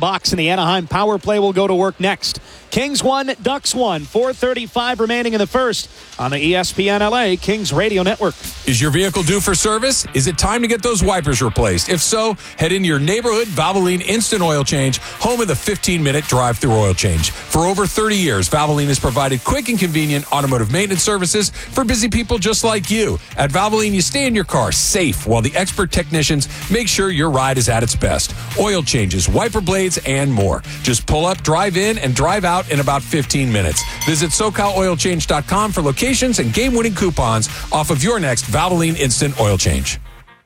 box, and the Anaheim power play will go to work next. Kings 1, Ducks 1. 4:35 remaining in the first on the ESPN LA Kings Radio Network. Is your vehicle due for service? Is it time to get those wipers replaced? If so, head into your neighborhood Valvoline Instant Oil Change, home of the 15-minute drive-through oil change. For over 30 years, Valvoline has provided quick and convenient automotive maintenance services for busy people just like you. At Valvoline, you stay in your car safe while the expert technicians make sure your ride is at its best. Oil changes, wiper blades, and more. Just pull up, drive in, and drive out in about 15 minutes. Visit SoCalOilChange.com for locations and game-winning coupons off of your next Valvoline Instant Oil Change.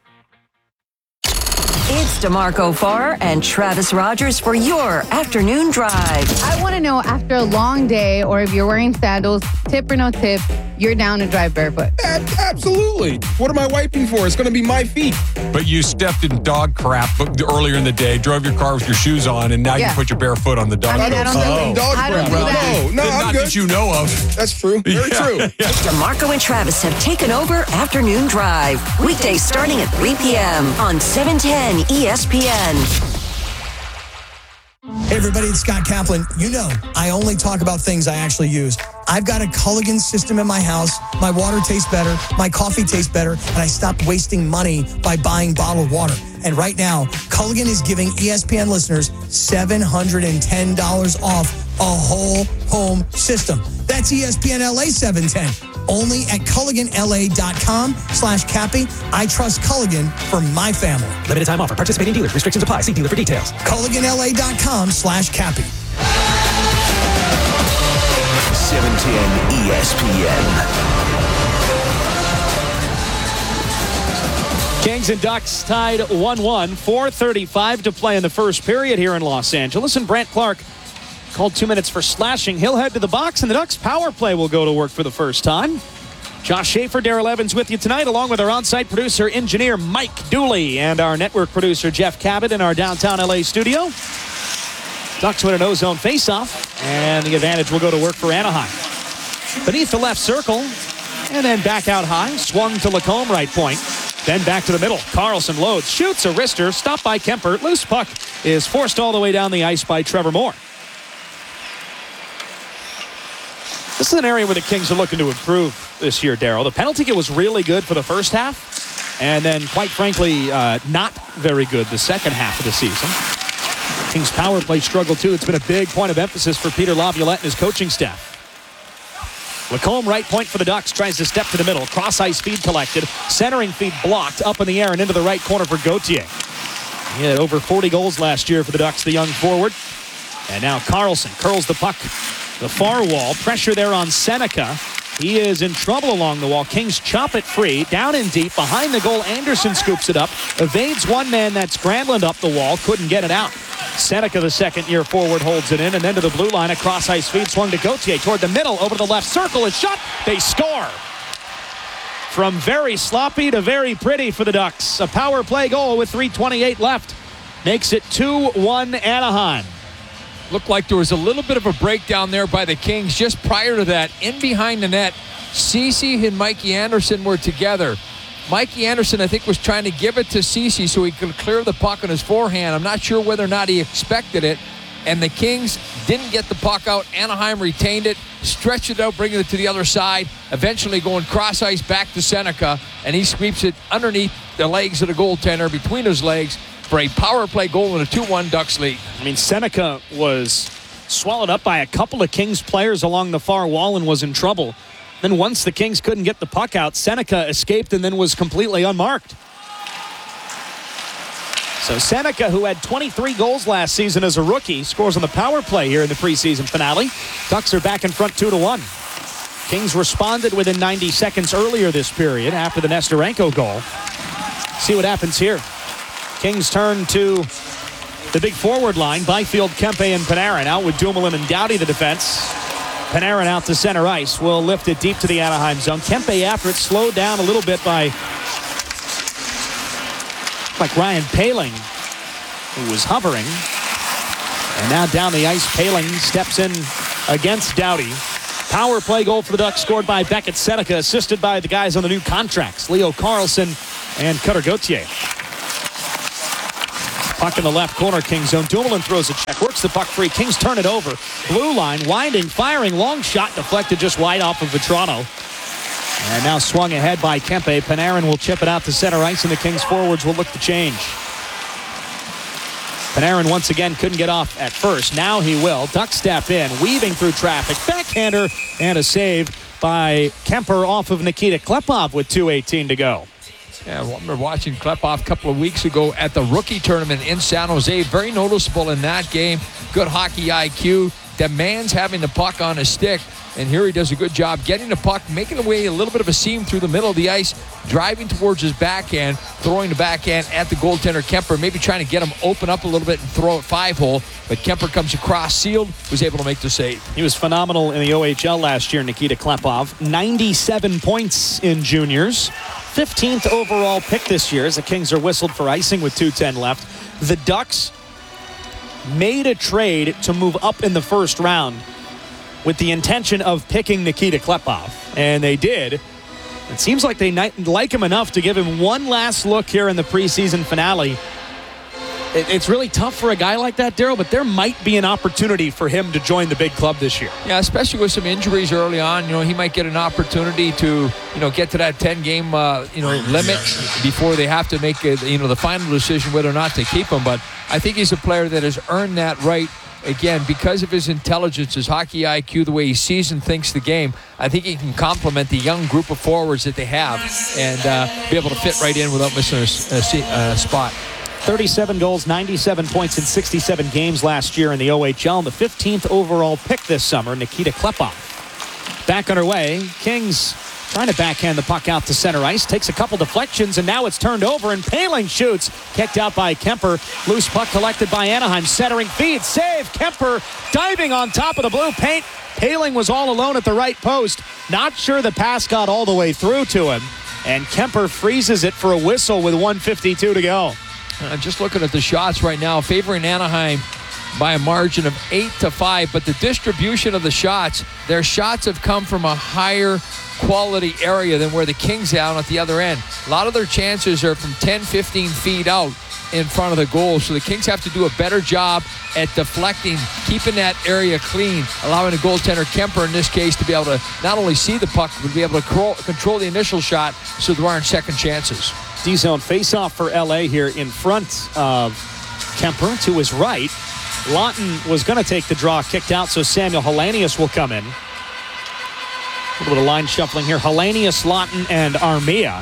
It's DeMarco Farr and Travis Rogers for your afternoon drive. I want to know, after a long day, or if you're wearing sandals, tip or no tip, you're down to drive barefoot. Absolutely. What am I wiping for? It's going to be my feet. But you stepped in dog crap earlier in the day, drove your car with your shoes on, and now you put your bare foot on the dog. I don't do that. No, I'm not good. that you know of. That's true. Very true. DeMarco and Travis have taken over Afternoon Drive. Weekdays starting at 3 p.m. on 710 ESPN. Hey everybody, it's Scott Kaplan. You know, I only talk about things I actually use. I've got a Culligan system in my house. My water tastes better. My coffee tastes better. And I stopped wasting money by buying bottled water. And right now, Culligan is giving ESPN listeners $710 off a whole home system. That's ESPN LA 710. Only at CulliganLA.com/Cappy. I trust Culligan for my family. Limited time offer. Participating dealers. Restrictions apply. See dealer for details. CulliganLA.com/Cappy. 710 ESPN. Kings and Ducks tied 1-1. 4:35 to play in the first period here in Los Angeles. And Brant Clark called 2 minutes for slashing. He'll head to the box, and the Ducks power play will go to work for the first time. Josh Schaefer, Darrell Evans with you tonight, along with our on-site producer, engineer Mike Dooley, and our network producer, Jeff Cabot, in our downtown LA studio. Ducks win an ozone faceoff, and the advantage will go to work for Anaheim. Beneath the left circle, and then back out high. Swung to Lacombe, right point. Then back to the middle. Carlson loads, shoots a wrister, stopped by Kemper. Loose puck is forced all the way down the ice by Trevor Moore. This is an area where the Kings are looking to improve this year, Darryl. The penalty kill was really good for the first half, and then, quite frankly, not very good the second half of the season. Kings power play struggled, too. It's been a big point of emphasis for Peter Laviolette and his coaching staff. Lacombe, right point for the Ducks, tries to step to the middle. Cross-ice feed collected. Centering feed blocked up in the air and into the right corner for Gauthier. He had over 40 goals last year for the Ducks, the young forward. And now Carlson curls the puck. The far wall, pressure there on Seneca. He is in trouble along the wall. Kings chop it free. Down in deep, behind the goal, Anderson scoops it up. Evades one man that's Granlund up the wall. Couldn't get it out. Seneca, the second-year forward, holds it in. And then to the blue line, a cross-ice feed swung to Gauthier. Toward the middle, over the left circle. A shot. They score. From very sloppy to very pretty for the Ducks. A power play goal with 3:28 left. Makes it 2-1 Anaheim. Looked like there was a little bit of a breakdown there by the Kings just prior to that. In behind the net, Ceci and Mikey Anderson were together. Mikey Anderson, I think, was trying to give it to Ceci so he could clear the puck on his forehand. I'm not sure whether or not he expected it. And the Kings didn't get the puck out. Anaheim retained it, stretched it out, bringing it to the other side, eventually going cross-ice back to Seneca, and he sweeps it underneath the legs of the goaltender, between his legs, for a power play goal and a 2-1 Ducks lead. I mean, Seneca was swallowed up by a couple of Kings players along the far wall and was in trouble. Then once the Kings couldn't get the puck out, Seneca escaped and then was completely unmarked. So Seneca, who had 23 goals last season as a rookie, scores on the power play here in the preseason finale. Ducks are back in front 2-1. Kings responded within 90 seconds earlier this period after the Nestorenko goal. See what happens here. Kings turn to the big forward line. Byfield, Kempe, and Panarin out with Dumoulin and Doughty, the defense. Panarin out to center ice. Will lift it deep to the Anaheim zone. Kempe after it, slowed down a little bit by Ryan Poehling, who was hovering. And now down the ice, Poehling steps in against Doughty. Power play goal for the Ducks, scored by Beckett Seneca, assisted by the guys on the new contracts, Leo Carlson and Cutter Gauthier. Puck in the left corner, Kings zone. Dumoulin throws a check, works the puck free. Kings turn it over. Blue line, winding, firing, long shot, deflected just wide off of Vetrano. And now swung ahead by Kempe. Panarin will chip it out to center ice, and the Kings forwards will look to change. Panarin once again couldn't get off at first. Now he will. Duck step in, weaving through traffic. Backhander and a save by Kemper off of Nikita Klepov with 2:18 to go. Yeah, I remember watching Klepov a couple of weeks ago at the rookie tournament in San Jose. Very noticeable in that game. Good hockey IQ. Demands having the puck on his stick. And here he does a good job getting the puck, making away a little bit of a seam through the middle of the ice, driving towards his backhand, throwing the backhand at the goaltender Kemper, maybe trying to get him open up a little bit and throw it 5-hole. But Kemper comes across sealed, was able to make the save. He was phenomenal in the OHL last year, Nikita Klepov. 97 points in juniors. 15th overall pick this year as the Kings are whistled for icing with 2:10 left. The Ducks made a trade to move up in the first round with the intention of picking Nikita Klepov, and they did. It seems like they like him enough to give him one last look here in the preseason finale. It's really tough for a guy like that, Daryl, but there might be an opportunity for him to join the big club this year. Yeah, especially with some injuries early on. He might get an opportunity to, get to that 10-game, limit before they have to make, the final decision whether or not to keep him. But I think he's a player that has earned that right. Again, because of his intelligence, his hockey IQ, the way he sees and thinks the game, I think he can complement the young group of forwards that they have and be able to fit right in without missing a spot. 37 goals, 97 points in 67 games last year in the OHL, and the 15th overall pick this summer, Nikita Klepov. Back underway, Kings trying to backhand the puck out to center ice. Takes a couple deflections, and now it's turned over, and Poehling shoots. Kicked out by Kemper. Loose puck collected by Anaheim. Centering feed. Save. Kemper diving on top of the blue paint. Poehling was all alone at the right post. Not sure the pass got all the way through to him. And Kemper freezes it for a whistle with 1:52 to go. I'm just looking at the shots right now, favoring Anaheim by a margin of 8-5, but the distribution of the shots, their shots have come from a higher quality area than where the Kings are at the other end. A lot of their chances are from 10-15 feet out in front of the goal, so the Kings have to do a better job at deflecting, keeping that area clean, allowing the goaltender Kemper in this case to be able to not only see the puck but be able to control the initial shot so there aren't second chances. D-zone face-off for LA here in front of Kemper to his right. Lawton was going to take the draw, kicked out, so Samuel Hellenius will come in. A little bit of line shuffling here. Hellenius, Lawton, and Armia.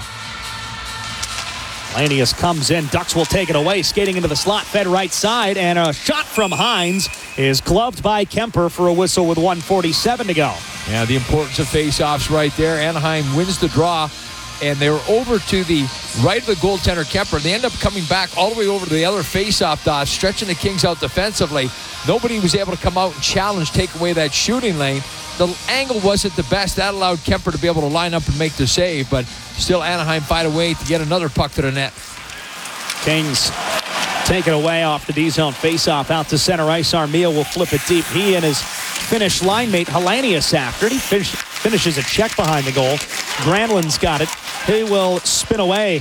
Hellenius comes in. Ducks will take it away. Skating into the slot, fed right side, and a shot from Hines is gloved by Kemper for a whistle with 1:47 to go. Yeah, the importance of face-offs right there. Anaheim wins the draw, and they were over to the right of the goaltender Kemper. They end up coming back all the way over to the other face-off dot, stretching the Kings out defensively. Nobody was able to come out and challenge, take away that shooting lane. The angle wasn't the best. That allowed Kemper to be able to line up and make the save, but still Anaheim find a way to get another puck to the net. Kings take it away off the D-zone face-off out to center ice. Armia will flip it deep. He and his Finnish line mate Hellenius after it. He finishes a check behind the goal. Granlund's got it. He will spin away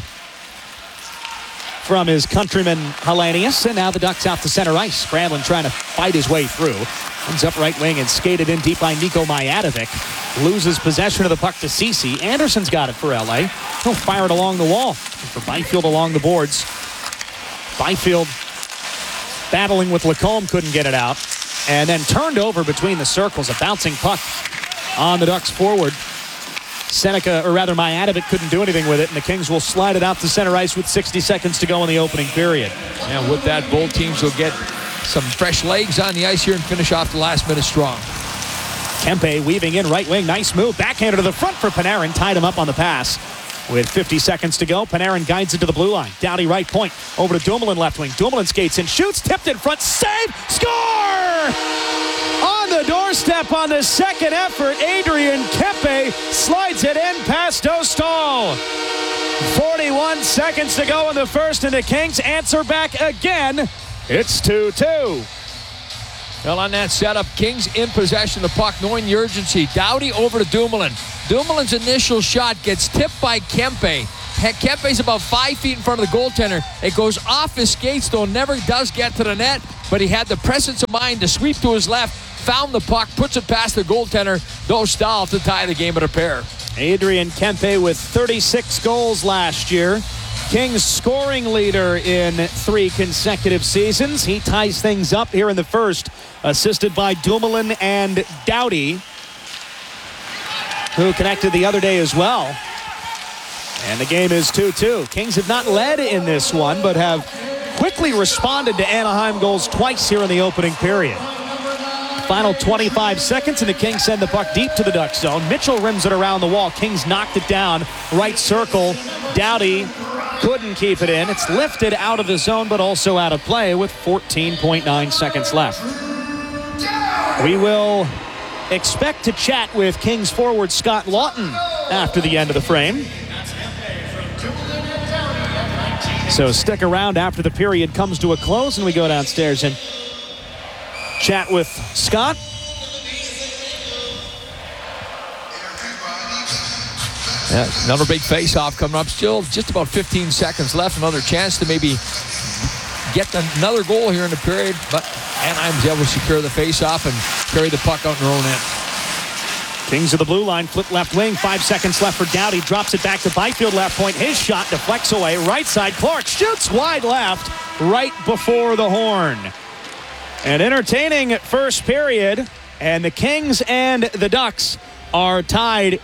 from his countryman Hellenius, and now the Ducks out to center ice. Granlund trying to fight his way through. Comes up right wing and skated in deep by Niko Majadovic. Loses possession of the puck to Ceci. Anderson's got it for LA. He'll fire it along the wall. For Byfield along the boards. Byfield battling with Lacombe, couldn't get it out. And then turned over between the circles. A bouncing puck on the Ducks forward. Majadovic couldn't do anything with it, and the Kings will slide it out to center ice with 60 seconds to go in the opening period. And with that, both teams will get some fresh legs on the ice here and finish off the last minute strong. Kempe weaving in right wing. Nice move. Backhander to the front for Panarin. Tied him up on the pass. With 50 seconds to go, Panarin guides it to the blue line. Doughty right point. Over to Dumoulin left wing. Dumoulin skates and shoots. Tipped in front. Save! Score! On the doorstep on the second effort, Adrian Kempe slides it in past Dostal. 41 seconds to go in the first, and the Kings answer back again. It's 2-2. Well, on that setup, Kings in possession of the puck, knowing the urgency. Doughty over to Dumoulin. Dumoulin's initial shot gets tipped by Kempe. Kempe's about 5 feet in front of the goaltender. It goes off his skates, though never does get to the net, but he had the presence of mind to sweep to his left, found the puck, puts it past the goaltender, though Stahl to tie the game at a pair. Adrian Kempe with 36 goals last year. Kings scoring leader in 3 consecutive seasons. He ties things up here in the first, assisted by Dumoulin and Doughty, who connected the other day as well. And the game is 2-2. Kings have not led in this one, but have quickly responded to Anaheim goals twice here in the opening period. Final 25 seconds, and the Kings send the puck deep to the Duck zone. Mitchell rims it around the wall. Kings knocked it down. Right circle. Doughty couldn't keep it in. It's lifted out of the zone, but also out of play with 14.9 seconds left. We will expect to chat with Kings forward Scott Laughton after the end of the frame. So stick around after the period comes to a close, and we go downstairs and chat with Scott. Yeah, another big face-off coming up. Still just about 15 seconds left. Another chance to maybe get another goal here in the period. But Anaheim's able to secure the face-off and carry the puck out in their own end. Kings of the blue line, flip left wing. 5 seconds left for Doughty. Drops it back to Byfield left point. His shot deflects away. Right side, Clark shoots wide left right before the horn. An entertaining first period, and the Kings and the Ducks are tied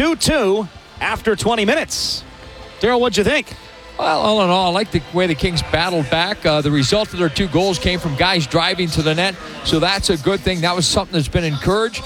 2-2 after 20 minutes. Daryl, what'd you think? Well, all in all, I like the way the Kings battled back. The result of their 2 goals came from guys driving to the net, so that's a good thing. That was something that's been encouraged.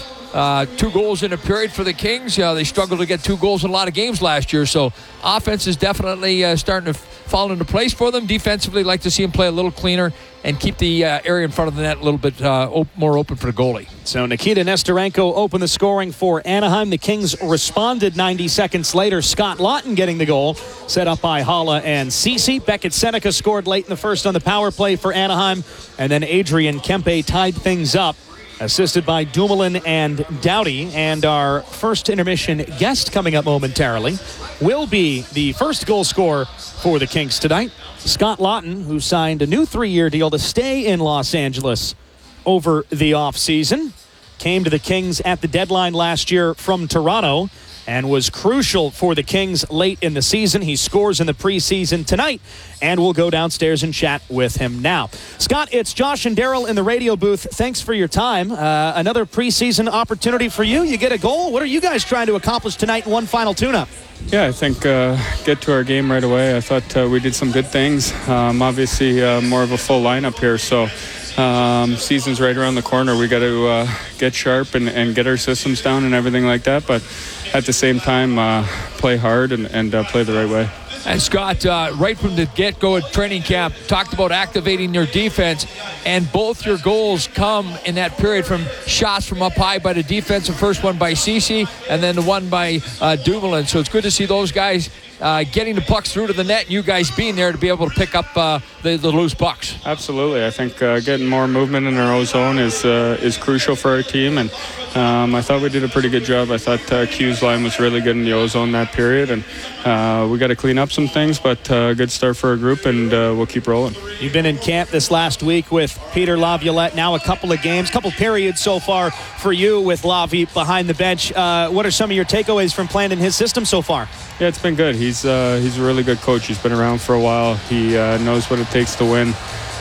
2 goals in a period for the Kings. They struggled to get 2 goals in a lot of games last year, so offense is definitely starting to fall into place for them. Defensively, like to see them play a little cleaner and keep the area in front of the net a little bit more open for the goalie. So Nikita Nesterenko opened the scoring for Anaheim. The Kings responded 90 seconds later. Scott Laughton getting the goal, set up by Haula and Ceci. Beckett Seneca scored late in the first on the power play for Anaheim, and then Adrian Kempe tied things up, assisted by Dumoulin and Doughty. And our first intermission guest coming up momentarily will be the first goal scorer for the Kings tonight, Scott Laughton, who signed a new 3-year deal to stay in Los Angeles over the offseason. Came to the Kings at the deadline last year from Toronto and was crucial for the Kings late in the season. He scores in the preseason tonight, and we'll go downstairs and chat with him now. Scott, it's Josh and Daryl in the radio booth. Thanks for your time. Another preseason opportunity for you. You get a goal. What are you guys trying to accomplish tonight in one final tune-up? Yeah, I think get to our game right away. I thought we did some good things. Obviously, more of a full lineup here, so season's right around the corner. We got to get sharp and get our systems down and everything like that, but at the same time, play hard and play the right way. And Scott, right from the get-go at training camp, talked about activating your defense, and both your goals come in that period from shots from up high by the defense. The first one by Ceci, and then the one by Dumoulin. So it's good to see those guys getting the pucks through to the net, and you guys being there to be able to pick up the loose pucks. Absolutely. I think getting more movement in our own zone is crucial for our team, and I thought we did a pretty good job. I thought Q's line was really good in the O-zone that period, and we got to clean up some things, but good start for our group, and we'll keep rolling. You've been in camp this last week with Peter Laviolette, now a couple of games, couple periods so far for you with Lavi behind the bench. What are some of your takeaways from playing in his system so far? Yeah, it's been good. He's a really good coach. He's been around for a while. He knows what it takes to win.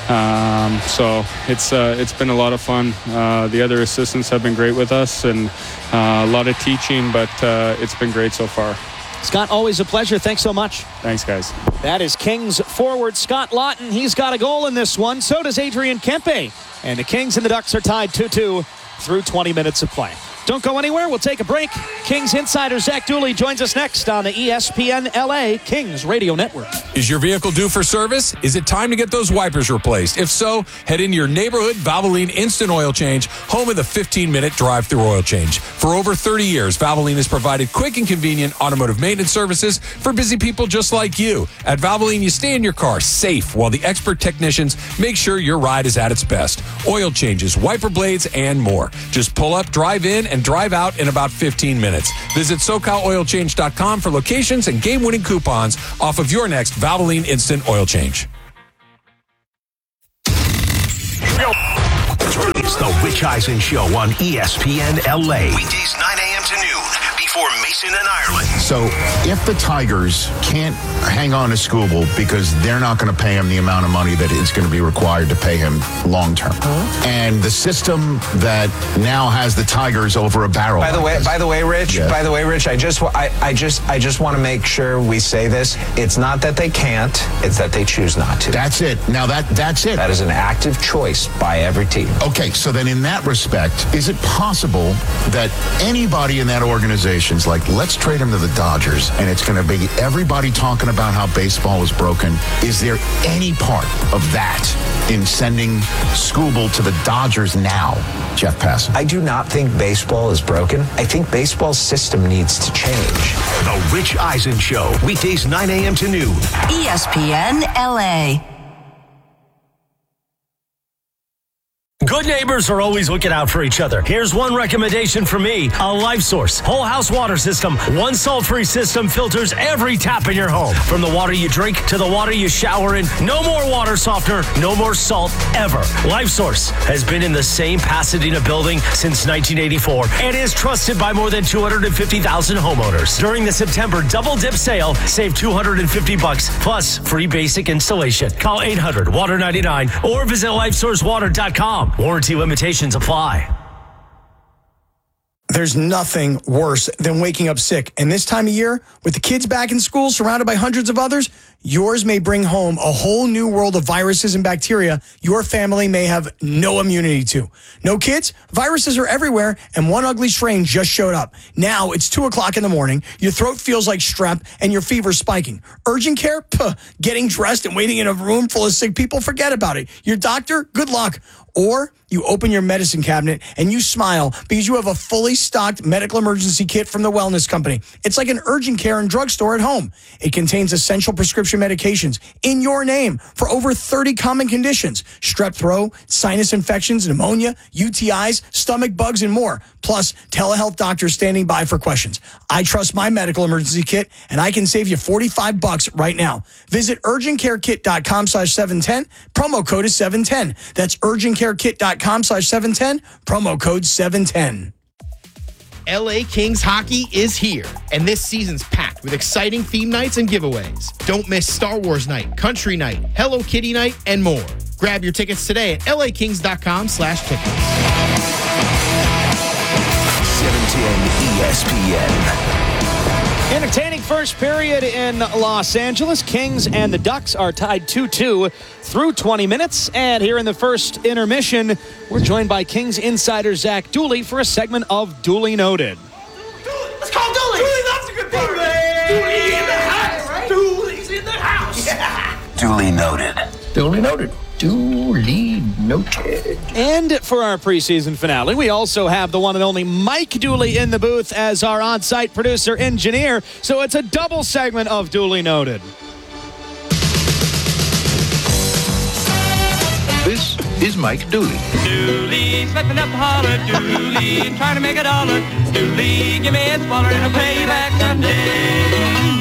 So it's been a lot of fun. The other assistants have been great with us, and a lot of teaching, but it's been great so far. Scott, always a pleasure. Thanks so much. Thanks, guys. That is Kings forward Scott Laughton. He's got a goal in this one. So does Adrian Kempe. And the Kings and the Ducks are tied 2-2 through 20 minutes of play. Don't go anywhere. We'll take a break. Kings insider Zach Dooley joins us next on the ESPN LA Kings Radio Network. Is your vehicle due for service? Is it time to get those wipers replaced? If so, head into your neighborhood Valvoline Instant Oil Change, home of the 15-minute drive-through oil change. For over 30 years, Valvoline has provided quick and convenient automotive maintenance services for busy people just like you. At Valvoline, you stay in your car safe while the expert technicians make sure your ride is at its best. Oil changes, wiper blades, and more. Just pull up, drive in, and drive out in about 15 minutes. Visit SoCalOilChange.com for locations and game-winning coupons off of your next Valvoline Instant Oil Change. It's the Rich Eisen Show on ESPN LA. Weekdays 9 a.m. to noon before Mason and Ireland. So if the Tigers can't hang on to Skubal because they're not going to pay him the amount of money that is going to be required to pay him long term, and the system that now has the Tigers over a barrel. By the way, Rich. Yeah. By the way, Rich. I just want to make sure we say this. It's not that they can't. It's that they choose not to. That's it. Now that's it. That is an active choice by every team. Okay, so then in that respect, is it possible that anybody in that organization's like, let's trade him to the Dodgers, and it's going to be everybody talking about how baseball was broken? Is there any part of that in sending Skubal to the Dodgers now, Jeff Passan? I do not think baseball is broken. I think baseball's system needs to change. The Rich Eisen Show, weekdays 9 a.m. to noon. ESPN LA. Good neighbors are always looking out for each other. Here's one recommendation from me, a LifeSource whole house water system. One salt-free system filters every tap in your home. From the water you drink to the water you shower in. No more water softener, no more salt ever. LifeSource has been in the same Pasadena building since 1984 and is trusted by more than 250,000 homeowners. During the September Double Dip sale, save $250 plus free basic installation. Call 800-WATER99 or visit LifeSourceWater.com. Warranty limitations apply. There's nothing worse than waking up sick. And this time of year, with the kids back in school, surrounded by hundreds of others, yours may bring home a whole new world of viruses and bacteria your family may have no immunity to. No kids? Viruses are everywhere, and one ugly strain just showed up. Now it's 2 o'clock in the morning, your throat feels like strep, and your fever's spiking. Urgent care? Puh, getting dressed and waiting in a room full of sick people? Forget about it. Your doctor? Good luck. Or you open your medicine cabinet and you smile because you have a fully stocked medical emergency kit from the Wellness Company. It's like an urgent care and drugstore at home. It contains essential prescription medications in your name for over 30 common conditions: strep throat, sinus infections, pneumonia, UTIs, stomach bugs, and more. Plus, telehealth doctors standing by for questions. I trust my medical emergency kit, and I can save you $45 right now. Visit urgentcarekit.com/710. Promo code is 710. That's urgentcarekit.com/710. Promo code 710. LA Kings hockey is here, and this season's packed with exciting theme nights and giveaways. Don't miss Star Wars Night, Country Night, Hello Kitty Night, and more. Grab your tickets today at lakings.com/tickets. 710 ESPN. Entertaining first period in Los Angeles. Kings and the Ducks are tied 2-2 through 20 minutes. And here in the first intermission, we're joined by Kings insider Zach Dooley for a segment of Dooley Noted. Let's call Dooley. Dooley, that's a good thing. Dooley in the house. Right? Dooley's in the house. Yeah. Duly noted. Duly noted. Duly noted. And for our preseason finale, we also have the one and only Mike Dooley in the booth as our on-site producer engineer. So it's a double segment of Duly Noted. This is Mike Dooley. Dooley, slipping up the holler. Dooley, trying to make a dollar. Dooley, give me a smaller and a payback Sunday.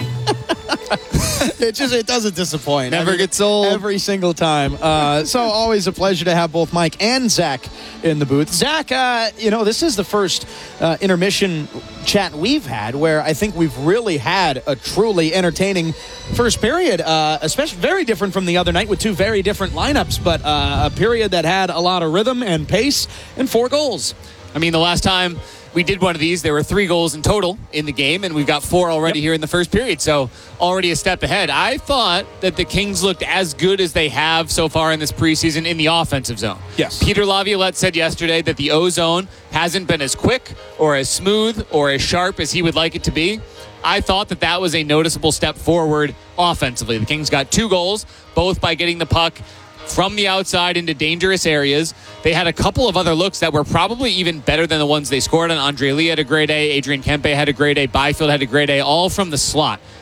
It doesn't disappoint. Never gets old. Every single time. So always a pleasure to have both Mike and Zach in the booth. Zach, this is the first intermission chat we've had where I think we've really had a truly entertaining first period, especially very different from the other night with two very different lineups, but a period that had a lot of rhythm and pace and 4 goals. I mean, the last time we did one of these, there were 3 goals in total in the game, and we've got 4 already here in the first period, so already a step ahead. I thought that the Kings looked as good as they have so far in this preseason in the offensive zone. Yes. Peter Laviolette said yesterday that the O-zone hasn't been as quick or as smooth or as sharp as he would like it to be. I thought that was a noticeable step forward offensively. The Kings got 2 goals, both by getting the puck from the outside into dangerous areas. They had a couple of other looks that were probably even better than the ones they scored on. Andre Lee had a great day. Adrian Kempe had a great day. Byfield had a great day, all from the slot.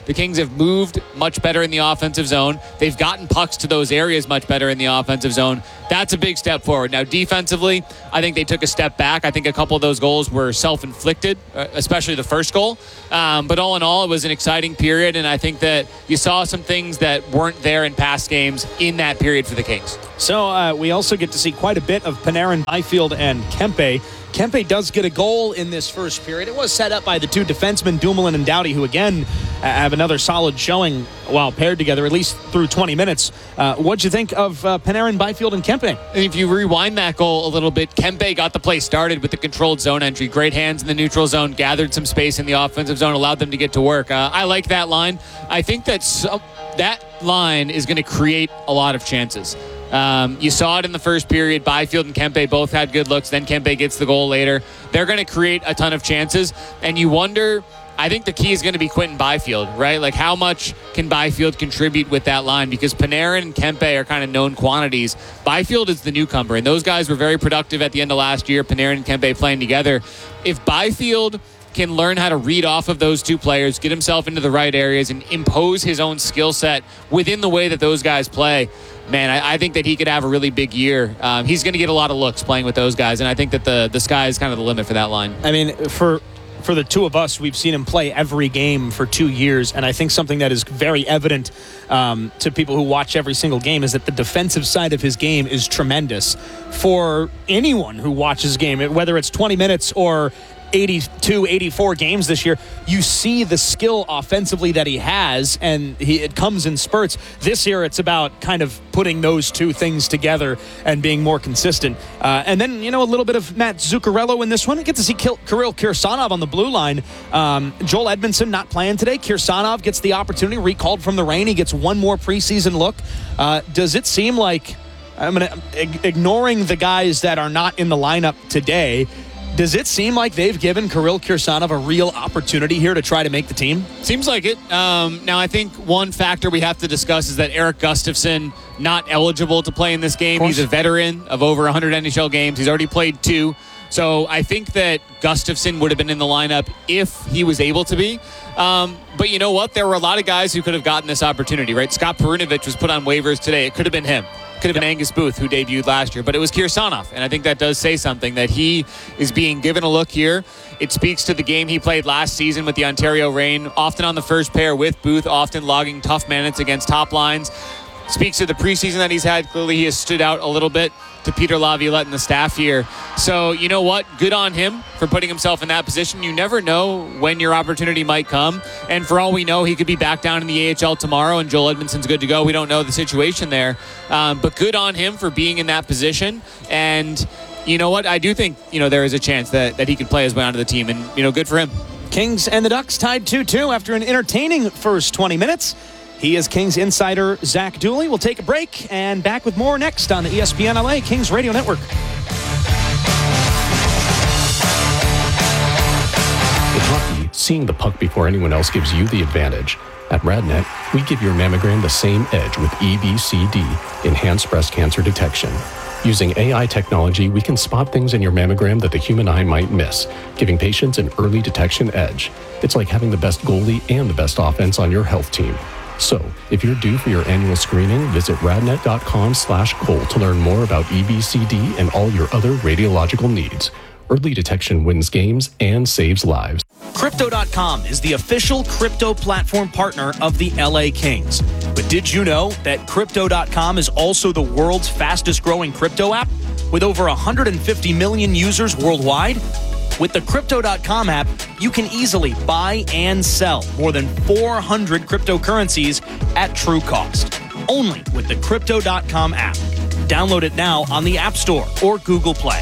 The Kings have moved much better in the offensive zone. They've gotten pucks to those areas much better in the offensive zone. That's a big step forward. Now, defensively, I think they took a step back. I think a couple of those goals were self-inflicted, especially the first goal. But all in all, it was an exciting period, and I think that you saw some things that weren't there in past games in that period for the Kings. So we also get to see quite a bit of Panarin, Byfield, and Kempe. Kempe does get a goal in this first period. It was set up by the two defensemen, Dumoulin and Doughty, who again have another solid showing while paired together, at least through 20 minutes. What'd you think of Panarin, Byfield, and Kempe? And if you rewind that goal a little bit, Kempe got the play started with the controlled zone entry. Great hands in the neutral zone, gathered some space in the offensive zone, allowed them to get to work. I like that line. I think that that line is going to create a lot of chances. You saw it in the first period. Byfield and Kempe both had good looks. Then Kempe gets the goal later. They're going to create a ton of chances. And you wonder, I think the key is going to be Quinton Byfield, right? Like, how much can Byfield contribute with that line? Because Panarin and Kempe are kind of known quantities. Byfield is the newcomer, and those guys were very productive at the end of last year, Panarin and Kempe playing together. If Byfield can learn how to read off of those two players, get himself into the right areas, and impose his own skill set within the way that those guys play, man, I think that he could have a really big year. He's going to get a lot of looks playing with those guys, and I think that the sky is kind of the limit for that line. I mean, for the two of us, we've seen him play every game for 2 years, and I think something that is very evident to people who watch every single game is that the defensive side of his game is tremendous. For anyone who watches game, whether it's 20 minutes or 82, 84 games this year, you see the skill offensively that he has, and it comes in spurts. This year, it's about kind of putting those two things together and being more consistent. And then, a little bit of Matt Zuccarello in this one. We get to see Kirill Kirsanov on the blue line. Joel Edmondson not playing today. Kirsanov gets the opportunity, recalled from the rain. He gets one more preseason look. Does it seem like, ignoring the guys that are not in the lineup today, does it seem like they've given Kirill Kirsanov a real opportunity here to try to make the team? Seems like it. Now, I think one factor we have to discuss is that Erik Gustafsson not eligible to play in this game. He's a veteran of over 100 NHL games. He's already played 2. So I think that Gustafsson would have been in the lineup if he was able to be. But you know what? There were a lot of guys who could have gotten this opportunity, right? Scott Perunovich was put on waivers today. It could have been him. Could have been Angus Booth, who debuted last year, but it was Kirsanov, and I think that does say something, that he is being given a look here. It speaks to the game he played last season with the Ontario Reign, often on the first pair with Booth, often logging tough minutes against top lines. Speaks to the preseason that he's had. Clearly, he has stood out a little bit to Peter Laviolette and the staff here. So, you know what? Good on him for putting himself in that position. You never know when your opportunity might come. And for all we know, he could be back down in the AHL tomorrow and Joel Edmondson's good to go. We don't know the situation there. But good on him for being in that position. And you know what? I do think, there is a chance that he could play his way onto the team. And, good for him. Kings and the Ducks tied 2-2 after an entertaining first 20 minutes. He is Kings insider Zach Dooley. We'll take a break and back with more next on the ESPN LA Kings Radio Network. In hockey, seeing the puck before anyone else gives you the advantage. At RadNet, we give your mammogram the same edge with EBCD, Enhanced Breast Cancer Detection. Using AI technology, we can spot things in your mammogram that the human eye might miss, giving patients an early detection edge. It's like having the best goalie and the best offense on your health team. So, if you're due for your annual screening, visit radnet.com/Cole to learn more about EBCD and all your other radiological needs. Early detection wins games and saves lives. Crypto.com is the official crypto platform partner of the LA Kings. But did you know that Crypto.com is also the world's fastest growing crypto app with over 150 million users worldwide? With the Crypto.com app, you can easily buy and sell more than 400 cryptocurrencies at true cost. Only with the Crypto.com app. Download it now on the App Store or Google Play.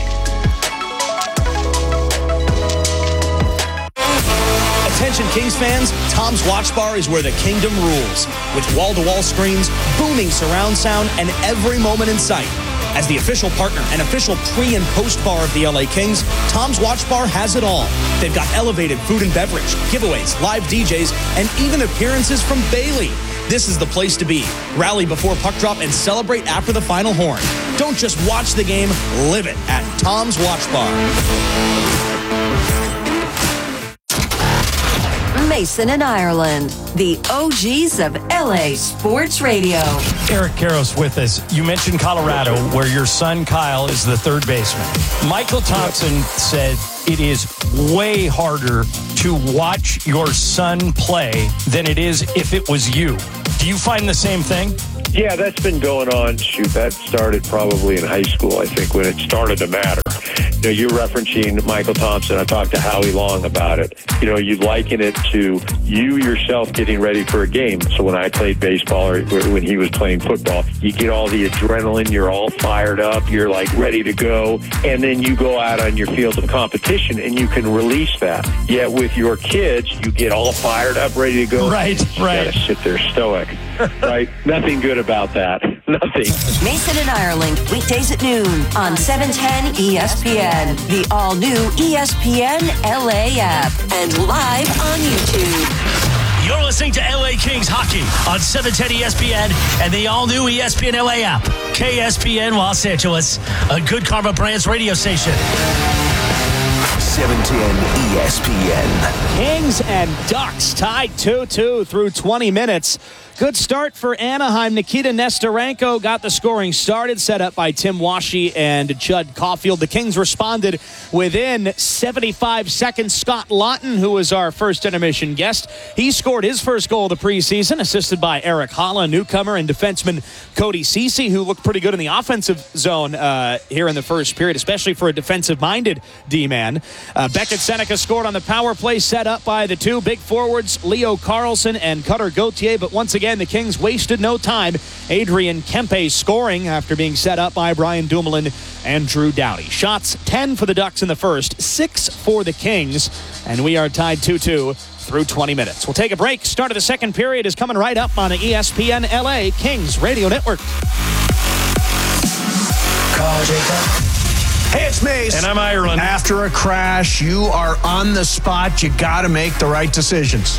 Attention Kings fans, Tom's Watch Bar is where the kingdom rules. With wall-to-wall screens, booming surround sound, and every moment in sight. As the official partner and official pre- and post-bar of the LA Kings, Tom's Watch Bar has it all. They've got elevated food and beverage, giveaways, live DJs, and even appearances from Bailey. This is the place to be. Rally before puck drop and celebrate after the final horn. Don't just watch the game, live it at Tom's Watch Bar. Mason and Ireland, the OGs of LA Sports Radio. Eric Karros with us. You mentioned Colorado, where your son Kyle is the third baseman. Michael Thompson said it is way harder to watch your son play than it is if it was you. Do you find the same thing? Yeah, that's been going on. Shoot, that started probably in high school, I think, when it started to matter. You know, you're referencing Michael Thompson. I talked to Howie Long about it. You know, you liken it to you yourself getting ready for a game. So when I played baseball or when he was playing football, you get all the adrenaline. You're all fired up. You're like ready to go. And then you go out on your field of competition and you can release that. Yet with your kids, you get all fired up, ready to go. Right. You gotta sit there stoic. Right? Nothing good about that. Nothing. Mason and Ireland, weekdays at noon on 710 ESPN, the all-new ESPN LA app, and live on YouTube. You're listening to LA Kings hockey on 710 ESPN and the all-new ESPN LA app. KSPN Los Angeles, a Good Karma Brands radio station. 710 ESPN. Kings and Ducks tied 2-2 through 20 minutes. Good start for Anaheim. Nikita Nesterenko got the scoring started, set up by Tim Washy and Judd Caulfield. The Kings responded within 75 seconds. Scott Lawton, who was our first intermission guest, he scored his first goal of the preseason, assisted by Eric Holla, newcomer, and defenseman Cody Ceci, who looked pretty good in the offensive zone here in the first period, especially for a defensive-minded D-man. Beckett Seneca scored on the power play, set up by the two big forwards, Leo Carlson and Cutter Gauthier, but once again, the Kings wasted no time. Adrian Kempe scoring after being set up by Brian Dumoulin and Drew Doughty. Shots 10 for the Ducks in the first, 6 for the Kings, and we are tied 2-2 through 20 minutes. We'll take a break. Start of the second period is coming right up on the ESPN LA Kings Radio Network. Call Jacob. Hey, it's Mace. And I'm Ireland. After a crash, you are on the spot. You got to make the right decisions.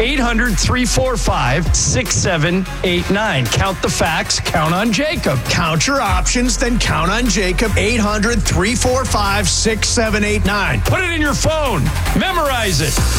800-345-6789. Count the facts. Count on Jacob. Count your options, then count on Jacob. 800-345-6789. Put it in your phone. Memorize it.